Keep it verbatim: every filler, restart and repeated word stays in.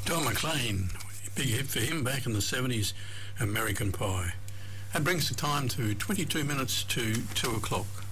Don McLean, big hit for him back in the seventies, American Pie. That brings the time to twenty-two minutes to two o'clock.